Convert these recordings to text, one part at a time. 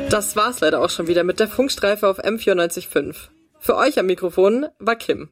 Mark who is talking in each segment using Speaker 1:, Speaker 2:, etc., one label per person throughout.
Speaker 1: Das war's leider auch schon wieder mit der Funkstreife auf M94.5. Für euch am Mikrofon war Kim.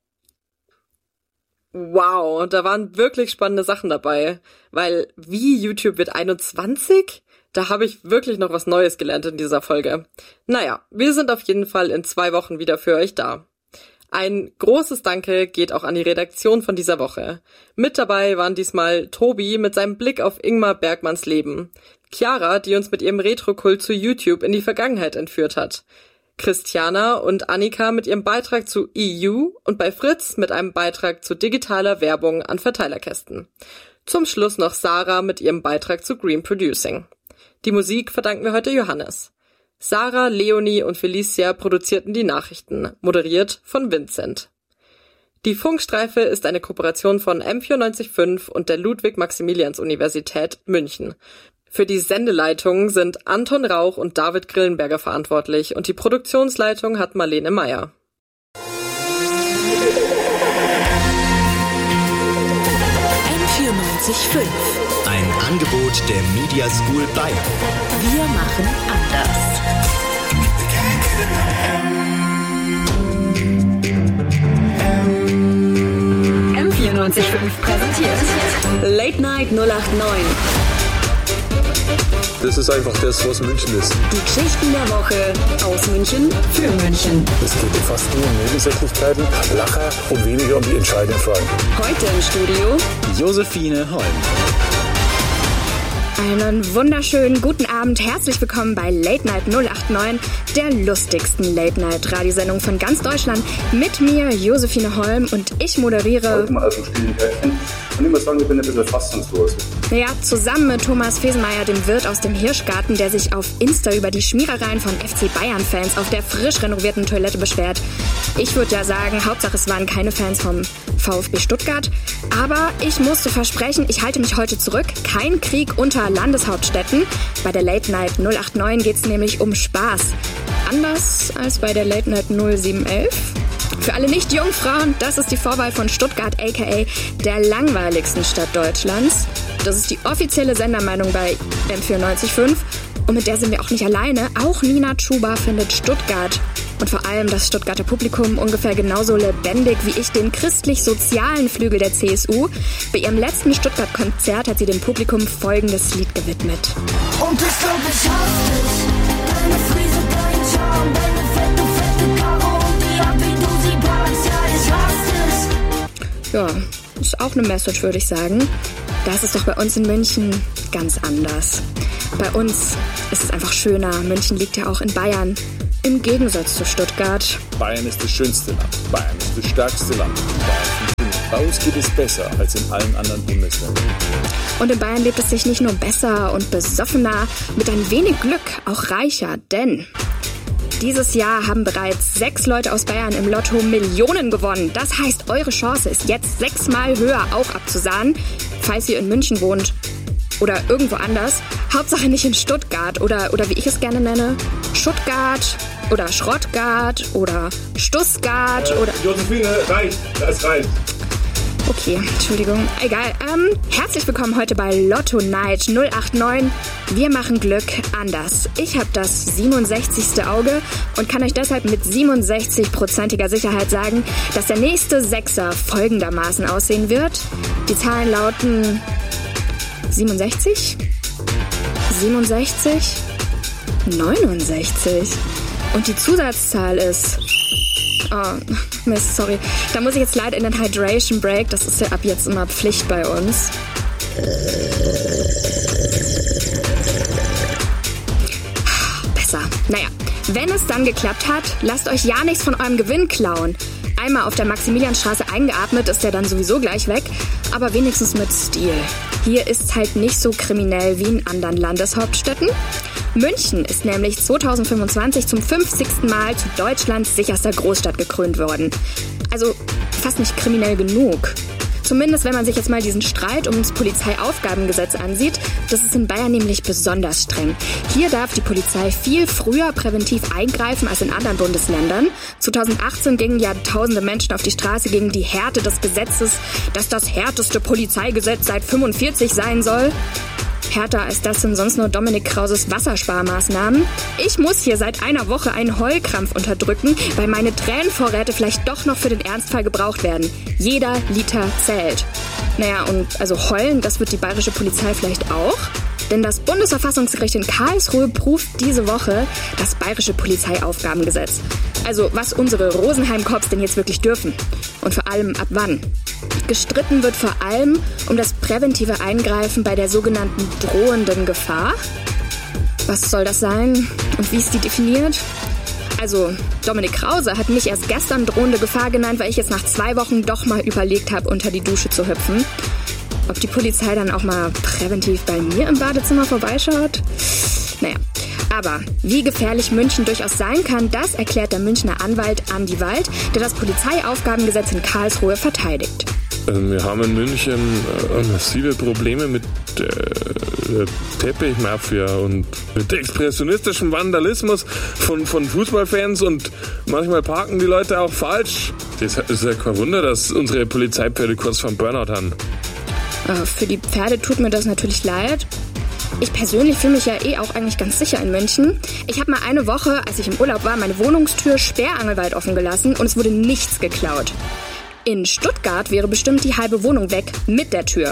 Speaker 1: Wow, da waren wirklich spannende Sachen dabei, weil wie YouTube wird 21? Da habe ich wirklich noch was Neues gelernt in dieser Folge. Naja, wir sind auf jeden Fall in 2 Wochen wieder für euch da. Ein großes Danke geht auch an die Redaktion von dieser Woche. Mit dabei waren diesmal Tobi mit seinem Blick auf Ingmar Bergmanns Leben, Chiara, die uns mit ihrem Retro-Kult zu YouTube in die Vergangenheit entführt hat, Christiana und Annika mit ihrem Beitrag zu EU und bei Fritz mit einem Beitrag zu digitaler Werbung an Verteilerkästen. Zum Schluss noch Sarah mit ihrem Beitrag zu Green Producing. Die Musik verdanken wir heute Johannes. Sarah, Leonie und Felicia produzierten die Nachrichten, moderiert von Vincent. Die Funkstreife ist eine Kooperation von M94.5 und der Ludwig-Maximilians-Universität München. Für die Sendeleitung sind Anton Rauch und David Grillenberger verantwortlich und die Produktionsleitung hat Marlene Meyer.
Speaker 2: M94.5.
Speaker 3: Ein Angebot der Media School Bayern.
Speaker 2: Wir machen anders. M94.5 präsentiert Late Night 089.
Speaker 4: Das ist einfach das, was München ist.
Speaker 2: Die Geschichten der Woche aus München für München.
Speaker 4: Es geht fast nur um Nebensächlichkeiten, Lacher und weniger um die entscheidenden Fragen.
Speaker 2: Heute im Studio
Speaker 3: Josephine Holm.
Speaker 5: Einen wunderschönen guten Abend. Herzlich willkommen bei Late Night 089, der lustigsten Late-Night-Radiosendung von ganz Deutschland. Mit mir, Josephine Holm, und ich moderiere...
Speaker 6: Mal aus dem stillen Kärtchen. Und ich muss sagen, ich bin ein bisschen fassungslos.
Speaker 5: Naja, zusammen mit Thomas Fesenmeier, dem Wirt aus dem Hirschgarten, der sich auf Insta über die Schmierereien von FC Bayern-Fans auf der frisch renovierten Toilette beschwert. Ich würde ja sagen, Hauptsache es waren keine Fans vom VfB Stuttgart. Aber ich musste versprechen, ich halte mich heute zurück. Kein Krieg unter Landeshauptstädten. Bei der Late Night 089 geht es nämlich um Spaß. Anders als bei der Late Night 0711. Für alle Nicht-Jungfrauen, das ist die Vorwahl von Stuttgart, a.k.a. der langweiligsten Stadt Deutschlands. Das ist die offizielle Sendermeinung bei M94.5. Und mit der sind wir auch nicht alleine. Auch Nina Chuba findet Stuttgart und vor allem das Stuttgarter Publikum ungefähr genauso lebendig wie ich den christlich-sozialen Flügel der CSU. Bei ihrem letzten Stuttgart-Konzert hat sie dem Publikum folgendes Lied gewidmet.
Speaker 7: Und ich glaub, ich hasse dich. Deine Frise, dein Charme, deine fette Karo und die Art, wie du sie packst. Ja, ich hasse dich.
Speaker 5: Ja, ist auch eine Message, würde ich sagen. Das ist doch bei uns in München ganz anders. Bei uns ist es einfach schöner. München liegt ja auch in Bayern. Im Gegensatz zu Stuttgart.
Speaker 4: Bayern ist das schönste Land. Bayern ist das stärkste Land. Bei uns geht es besser als in allen anderen Bundesländern.
Speaker 5: Und in Bayern lebt es sich nicht nur besser und besoffener, mit ein wenig Glück auch reicher. Denn dieses Jahr haben bereits 6 Leute aus Bayern im Lotto Millionen gewonnen. Das heißt, eure Chance ist jetzt 6-mal höher auch abzusahnen, falls ihr in München wohnt. Oder irgendwo anders. Hauptsache nicht in Stuttgart oder wie ich es gerne nenne, Stuttgart oder Schrottgart oder Stussgart oder...
Speaker 6: Josephine, reicht. Das reicht.
Speaker 5: Okay, Entschuldigung. Egal. Herzlich willkommen heute bei Lotto Night 089. Wir machen Glück anders. Ich habe das 67. Auge und kann euch deshalb mit 67%iger Sicherheit sagen, dass der nächste Sechser folgendermaßen aussehen wird. Die Zahlen lauten 67, 67, 69. Und die Zusatzzahl ist... Oh, Mist, sorry. Da muss ich jetzt leider in den Hydration Break. Das ist ja ab jetzt immer Pflicht bei uns. Besser. Naja, wenn es dann geklappt hat, lasst euch ja nichts von eurem Gewinn klauen. Einmal auf der Maximilianstraße eingeatmet, ist der dann sowieso gleich weg. Aber wenigstens mit Stil. Hier ist's halt nicht so kriminell wie in anderen Landeshauptstädten. München ist nämlich 2025 zum 50. Mal zu Deutschlands sicherster Großstadt gekrönt worden. Also fast nicht kriminell genug. Zumindest wenn man sich jetzt mal diesen Streit ums Polizeiaufgabengesetz ansieht. Das ist in Bayern nämlich besonders streng. Hier darf die Polizei viel früher präventiv eingreifen als in anderen Bundesländern. 2018 gingen ja tausende Menschen auf die Straße gegen die Härte des Gesetzes, das das härteste Polizeigesetz seit 45 sein soll. Härter als das sind sonst nur Dominik Krauses Wassersparmaßnahmen. Ich muss hier seit einer Woche einen Heulkrampf unterdrücken, weil meine Tränenvorräte vielleicht doch noch für den Ernstfall gebraucht werden. Jeder Liter zählt. Naja, und also heulen, das wird die bayerische Polizei vielleicht auch. Denn das Bundesverfassungsgericht in Karlsruhe prüft diese Woche das bayerische Polizeiaufgabengesetz. Also was unsere Rosenheim-Cops denn jetzt wirklich dürfen. Und vor allem ab wann. Gestritten wird vor allem um das präventive Eingreifen bei der sogenannten drohenden Gefahr. Was soll das sein und wie ist die definiert? Also, Dominik Krause hat mich erst gestern drohende Gefahr genannt, weil ich jetzt nach 2 Wochen doch mal überlegt habe, unter die Dusche zu hüpfen. Ob die Polizei dann auch mal präventiv bei mir im Badezimmer vorbeischaut? Naja, aber wie gefährlich München durchaus sein kann, das erklärt der Münchner Anwalt Andi Wald, der das Polizeiaufgabengesetz in Karlsruhe verteidigt.
Speaker 8: Wir haben in München massive Probleme mit der Teppichmafia und mit expressionistischem Vandalismus von Fußballfans und manchmal parken die Leute auch falsch. Das ist ja kein Wunder, dass unsere Polizeipferde kurz vorm Burnout haben.
Speaker 5: Für die Pferde tut mir das natürlich leid. Ich persönlich fühle mich ja auch eigentlich ganz sicher in München. Ich habe mal eine Woche, als ich im Urlaub war, meine Wohnungstür sperrangelweit offen gelassen und es wurde nichts geklaut. In Stuttgart wäre bestimmt die halbe Wohnung weg mit der Tür.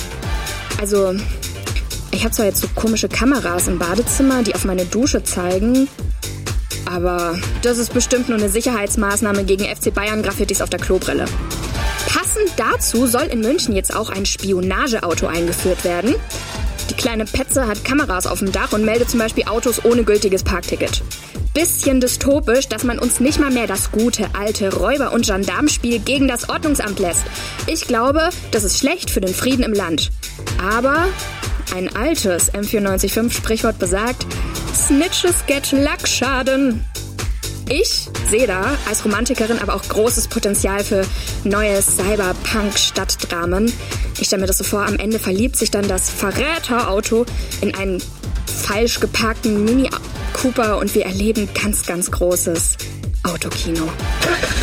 Speaker 5: Also, ich habe zwar jetzt so komische Kameras im Badezimmer, die auf meine Dusche zeigen, aber das ist bestimmt nur eine Sicherheitsmaßnahme gegen FC Bayern-Graffitis auf der Klobrille. Passend dazu soll in München jetzt auch ein Spionageauto eingeführt werden. Die kleine Petze hat Kameras auf dem Dach und meldet zum Beispiel Autos ohne gültiges Parkticket. Bisschen dystopisch, dass man uns nicht mal mehr das gute, alte Räuber- und Gendarmspiel gegen das Ordnungsamt lässt. Ich glaube, das ist schlecht für den Frieden im Land. Aber ein altes M94.5-Sprichwort besagt, Snitches get Lackschaden. Ich sehe da als Romantikerin aber auch großes Potenzial für neue Cyberpunk-Stadtdramen. Ich stelle mir das so vor, am Ende verliebt sich dann das Verräterauto in einen falsch geparkten Mini Cooper und wir erleben ganz, ganz großes Autokino.